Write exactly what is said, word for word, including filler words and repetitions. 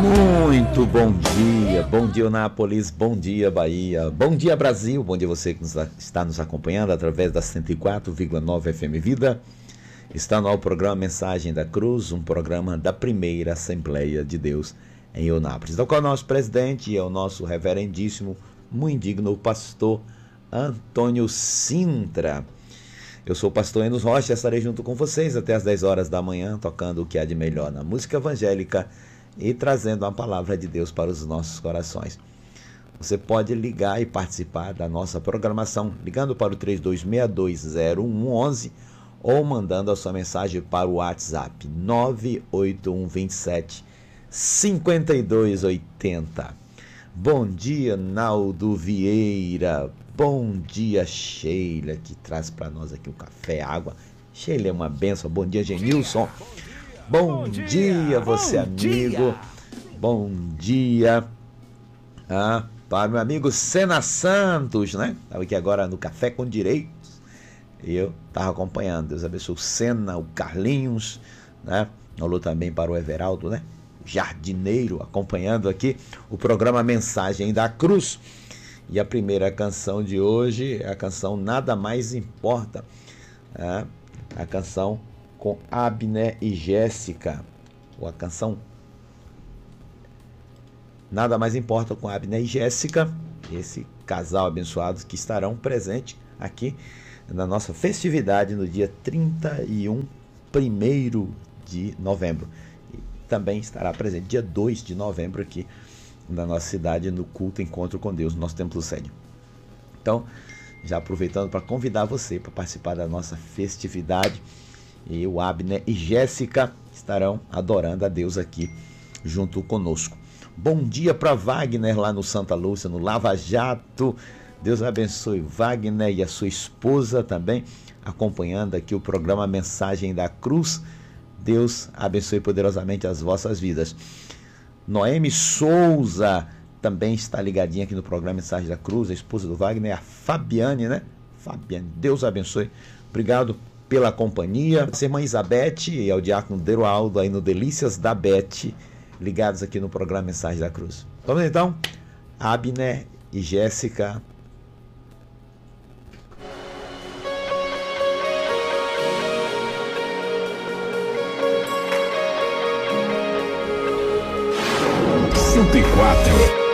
Muito bom dia, bom dia Anápolis, bom dia Bahia, bom dia Brasil, bom dia você que nos, está nos acompanhando através da cento e quatro vírgula nove F M Vida. Está no ar o programa Mensagem da Cruz, um programa da primeira Assembleia de Deus em Anápolis. Então, com o nosso presidente e o nosso reverendíssimo, muito digno pastor Antônio Sintra. Eu sou o pastor Enos Rocha, estarei junto com vocês até as dez horas da manhã, tocando o que há de melhor na música evangélica e trazendo a palavra de Deus para os nossos corações. Você pode ligar e participar da nossa programação, ligando para o três dois seis dois zero um um um ou mandando a sua mensagem para o WhatsApp nove oito um dois sete cinco dois oito zero. Bom dia, Naldo Vieira. Bom dia, Sheila, que traz para nós aqui o café, água. Sheila é uma benção. Bom dia, Genilson. Bom, Bom dia, dia você Bom amigo. Dia. Bom dia. Ah, para meu amigo Sena Santos, né? Estava aqui agora no Café com Direitos. E eu estava acompanhando. Deus abençoe o Sena, o Carlinhos, né? Alô também para o Everaldo, né? Jardineiro, acompanhando aqui o programa Mensagem da Cruz. E a primeira canção de hoje é a canção Nada Mais Importa. Né? A canção com Abner e Jéssica. Ou a canção Nada Mais Importa com Abner e Jéssica. Esse casal abençoado que estarão presentes aqui na nossa festividade no dia trinta e um, primeiro de novembro. E também estará presente dia dois de novembro aqui na nossa cidade, no culto Encontro com Deus, no nosso templo sede. Então, já aproveitando para convidar você para participar da nossa festividade, e o Abner e Jéssica estarão adorando a Deus aqui junto conosco. Bom dia para Wagner lá no Santa Lúcia, no Lava Jato. Deus abençoe Wagner e a sua esposa também, acompanhando aqui o programa Mensagem da Cruz. Deus abençoe poderosamente as vossas vidas. Noemi Souza também está ligadinha aqui no programa Mensagem da Cruz, a esposa do Wagner, a Fabiane, né? Fabiane, Deus abençoe. Obrigado pela companhia. A irmã Isabete e ao diácono Deroaldo aí no Delícias da Bete, ligados aqui no programa Mensagem da Cruz. Vamos então, Abner e Jéssica. cento e quatro